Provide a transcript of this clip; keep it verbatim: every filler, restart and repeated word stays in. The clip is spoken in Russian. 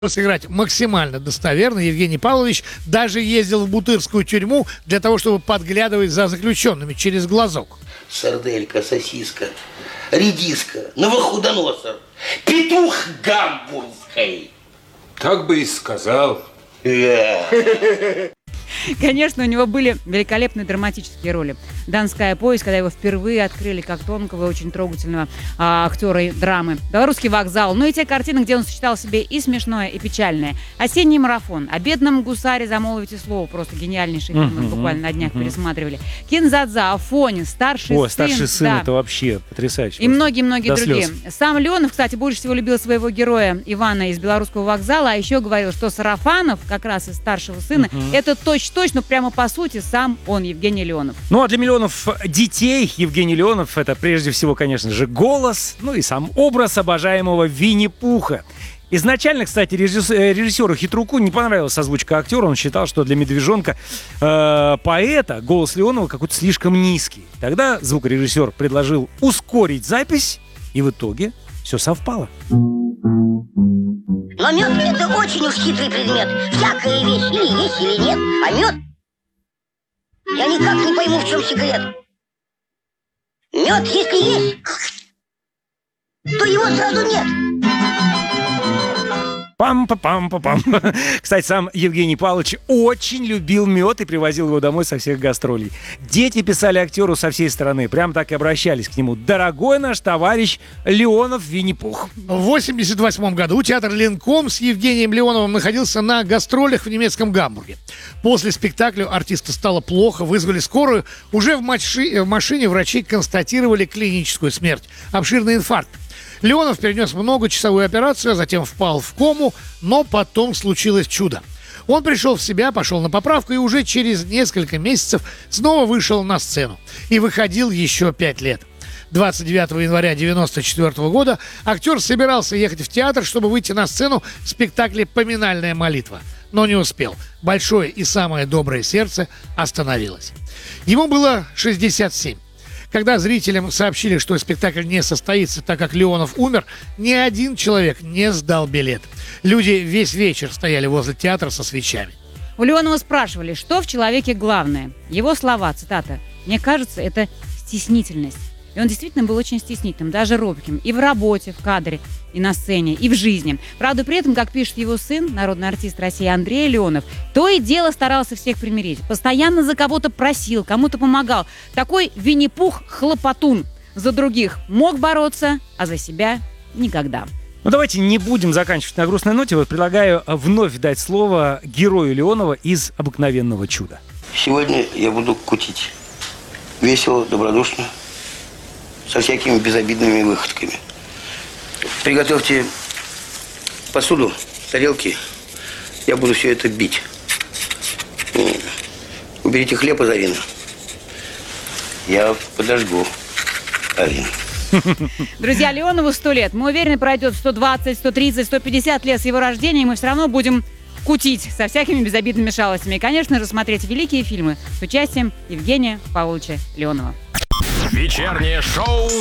Сыграть максимально достоверно, Евгений Павлович даже ездил в Бутырскую тюрьму для того, чтобы подглядывать за заключенными через глазок. Сарделька, сосиска, редиска, новохудоносор, петух гамбургский. Так бы и сказал. Конечно, у него были великолепные драматические роли. «Донская повесть», когда его впервые открыли как тонкого и очень трогательного а, актера и драмы. «Белорусский вокзал». Ну и те картины, где он сочетал в себе и смешное, и печальное. «Осенний марафон». «О бедном гусаре замолвите слово». Просто гениальнейший фильм. Мы буквально на днях пересматривали. «Кинзадза», «Афоня», «Старший О, сын». «Старший сын» да. это вообще потрясающе. И многие-многие До другие. слез. Сам Леонов, кстати, больше всего любил своего героя Ивана из «Белорусского вокзала», а еще говорил, что Сарафанов, как раз из «Старшего сына», это точно-точно, прямо по сути, сам он, Евгений Леонов. Ну а для миллионов детей Евгений Леонов — это прежде всего, конечно же, голос, ну и сам образ обожаемого Винни-Пуха. Изначально, кстати, режиссеру Хитруку не понравилась озвучка актера. Он считал, что для медвежонка э, поэта голос Леонова какой-то слишком низкий. Тогда звукорежиссер предложил ускорить запись, и в итоге все совпало. Но мед — это очень уж хитрый предмет. Всякая вещь или есть, или нет. А мед... Я никак не пойму, в чем секрет. Мед, если есть, то его сразу нет. Пам-па-пам-па-пам. Кстати, сам Евгений Павлович очень любил мед и привозил его домой со всех гастролей. Дети писали актеру со всей страны, прям так и обращались к нему: «Дорогой наш товарищ Леонов Винни-Пух». В восемьдесят восьмом году театр «Ленком» с Евгением Леоновым находился на гастролях в немецком Гамбурге. После спектакля артисту стало плохо, вызвали скорую. Уже в, маши... в машине врачи констатировали клиническую смерть, обширный инфаркт. Леонов перенес многочасовую операцию, а затем впал в кому, но потом случилось чудо. Он пришел в себя, пошел на поправку и уже через несколько месяцев снова вышел на сцену. И выходил еще пять лет. двадцать девятого января девяносто четвёртого года актер собирался ехать в театр, чтобы выйти на сцену в спектакле «Поминальная молитва». Но не успел. Большое и самое доброе сердце остановилось. Ему было шестьдесят семь. Когда зрителям сообщили, что спектакль не состоится, так как Леонов умер, ни один человек не сдал билет. Люди весь вечер стояли возле театра со свечами. У Леонова спрашивали, что в человеке главное. Его слова, цитата: «Мне кажется, это стеснительность». И он действительно был очень стеснительным, даже робким. И в работе, в кадре, и на сцене, и в жизни. Правда, при этом, как пишет его сын, народный артист России Андрей Леонов, то и дело старался всех примирить. Постоянно за кого-то просил, кому-то помогал. Такой Винни-Пух-хлопотун. За других мог бороться, а за себя никогда. Ну давайте не будем заканчивать на грустной ноте. Вот предлагаю вновь дать слово герою Леонова из «Обыкновенного чуда». Сегодня я буду кутить. Весело, добродушно, со всякими безобидными выходками. Приготовьте посуду, тарелки. Я буду все это бить. Уберите хлеб из Арины. Я подожгу Арину. Друзья, Леонову сто лет. Мы уверены, пройдет сто двадцать, сто тридцать, сто пятьдесят лет с его рождения, и мы все равно будем кутить со всякими безобидными шалостями. И, конечно же, смотреть великие фильмы с участием Евгения Павловича Леонова. Вечернее шоу